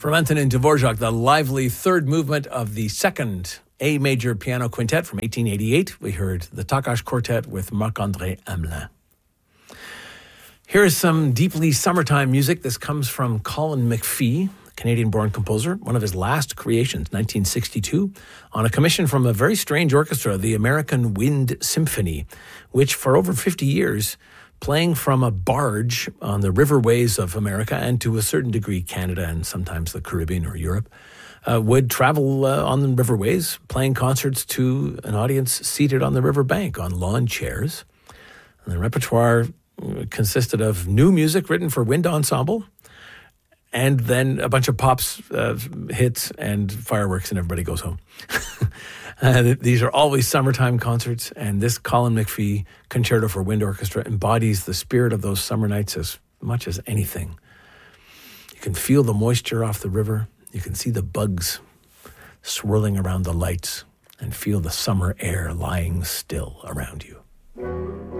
From Antonin Dvorak, the lively third movement of the second A major piano quintet from 1888. We heard the Takacs Quartet with Marc-André Hamelin. Here is some deeply summertime music. This comes from Colin McPhee, Canadian-born composer, one of his last creations, 1962, on a commission from a very strange orchestra, the American Wind Symphony, which for over 50 years, playing from a barge on the riverways of America and to a certain degree Canada and sometimes the Caribbean or Europe, would travel on the riverways, playing concerts to an audience seated on the riverbank on lawn chairs. And the repertoire consisted of new music written for wind ensemble, and then a bunch of pops, hits, and fireworks, and everybody goes home. These are always summertime concerts, and this Colin McPhee Concerto for Wind Orchestra embodies the spirit of those summer nights as much as anything. You can feel the moisture off the river. You can see the bugs swirling around the lights and feel the summer air lying still around you.